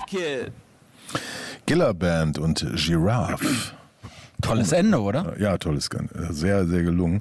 it. Giller Band und Giraffe. Tolles Ende, oder? Ja, tolles Ende. Sehr, sehr gelungen.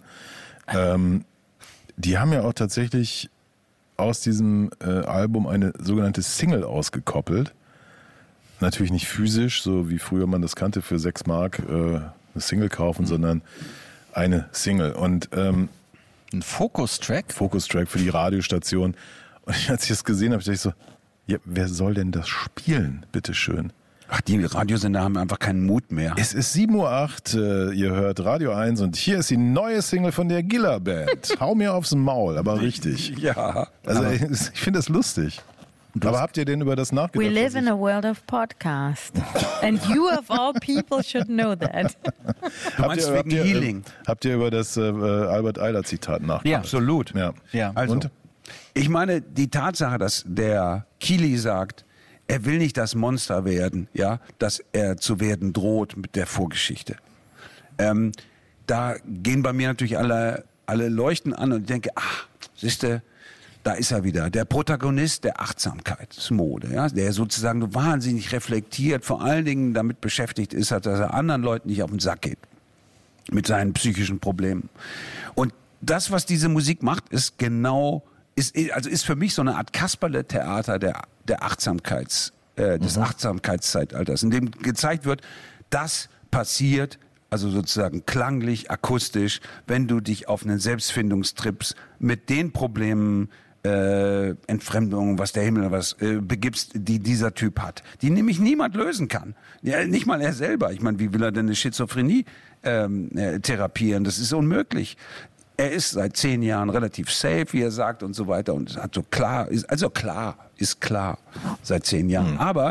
Die haben ja auch tatsächlich aus diesem Album eine sogenannte Single ausgekoppelt. Natürlich nicht physisch, so wie früher man das kannte, für 6 Mark eine Single kaufen, sondern eine Single. Und ein Fokus-Track? Fokus-Track für die Radiostation. Und als ich das gesehen habe, dachte ich so, ja, wer soll denn das spielen, bitteschön? Ach, die Radiosender haben einfach keinen Mut mehr. Es ist 7:08 Uhr, ihr hört Radio 1 und hier ist die neue Single von der Giller Band. Hau mir aufs Maul, aber richtig. Ja. Also ich finde das lustig. Aber habt ihr denn über das nachgedacht? We live in a world of podcast. And you of all people should know that. Du meinst wegen Healing? Habt ihr über das Albert Eiler Zitat nachgedacht? Ja, absolut. Ja. Also, und? Ich meine, die Tatsache, dass der Kili sagt, er will nicht das Monster werden, ja, dass er zu werden droht mit der Vorgeschichte. Da gehen bei mir natürlich alle Leuchten an und ich denke, siehste, da ist er wieder, der Protagonist der Achtsamkeitsmode, ja, der sozusagen wahnsinnig reflektiert, vor allen Dingen damit beschäftigt ist, dass er anderen Leuten nicht auf den Sack geht mit seinen psychischen Problemen. Und das, was diese Musik macht, ist für mich so eine Art Kasperle-Theater der des Achtsamkeitszeitalters, in dem gezeigt wird, das passiert, also sozusagen klanglich, akustisch, wenn du dich auf einen Selbstfindungstrips mit den Problemen, Entfremdung, was der Himmel begibst, die dieser Typ hat, die nämlich niemand lösen kann. Ja, nicht mal er selber. Ich meine, wie will er denn eine Schizophrenie therapieren? Das ist unmöglich. Er ist seit 10 Jahren relativ safe, wie er sagt und so weiter und hat ist klar seit 10 Jahren. Aber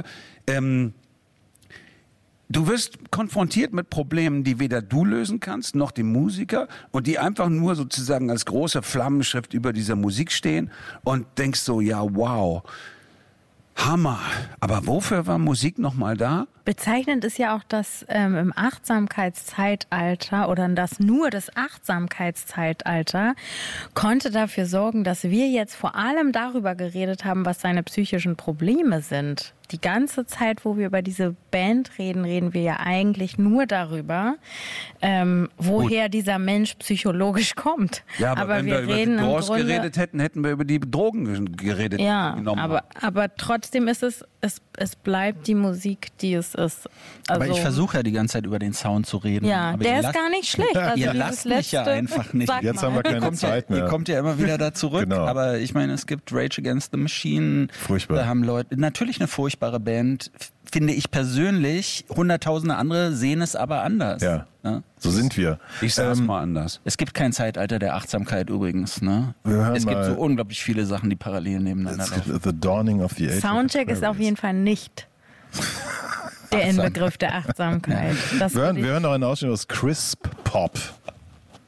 du wirst konfrontiert mit Problemen, die weder du lösen kannst, noch die Musiker und die einfach nur sozusagen als große Flammenschrift über dieser Musik stehen und denkst so, ja, wow, Hammer. Aber wofür war Musik nochmal da? Bezeichnend ist ja auch, dass im Achtsamkeitszeitalter oder das Achtsamkeitszeitalter konnte dafür sorgen, dass wir jetzt vor allem darüber geredet haben, was seine psychischen Probleme sind. Die ganze Zeit, wo wir über diese Band reden, reden wir ja eigentlich nur darüber, woher dieser Mensch psychologisch kommt. Ja, aber wenn wir über die Doors geredet hätten, hätten wir über die Drogen geredet. Ja, aber trotzdem ist es bleibt die Musik, die es ist. Also, aber ich versuche ja die ganze Zeit über den Sound zu reden. Ja, aber der ist gar nicht schlecht. Also ihr lasst mich ja einfach nicht. Jetzt haben wir keine Zeit mehr. Ihr kommt ja immer wieder da zurück. Genau. Aber ich meine, es gibt Rage Against the Machine. Furchtbar. Da haben Leute, natürlich eine furchtbare Band, finde ich persönlich. Hunderttausende andere sehen es aber anders. Ja. So sind wir. Ich sag's mal anders. Es gibt kein Zeitalter der Achtsamkeit übrigens. Ne? Es gibt so unglaublich viele Sachen, die parallel nebeneinander laufen. The Dawning of the Age. Soundcheck ist auf jeden Fall nicht der Inbegriff der Achtsamkeit. Wir hören noch einen Ausschnitt aus Crisp Pop.